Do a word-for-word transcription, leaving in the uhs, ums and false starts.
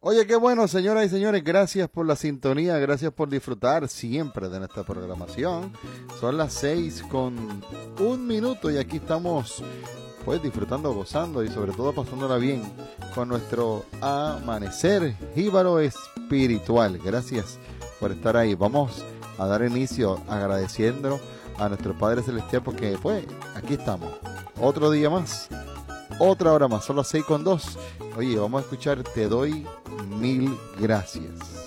Oye, qué bueno, señoras y señores, gracias por la sintonía, gracias por disfrutar siempre de nuestra programación. Son las seis con un minuto y aquí estamos pues disfrutando, gozando y sobre todo pasándola bien con nuestro amanecer jíbaro espiritual. Gracias por estar ahí. Vamos a dar inicio agradeciendo a nuestro Padre Celestial porque pues aquí estamos, otro día más, otra hora más, son las seis con dos. Oye, vamos a escuchar Te doy mil gracias.